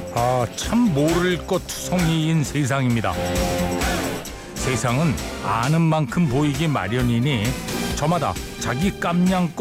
참 모를 것 투성이인 세상입니다. 세상은 아는 만큼 보이기 마련이니 저마다 자기 깜냥껏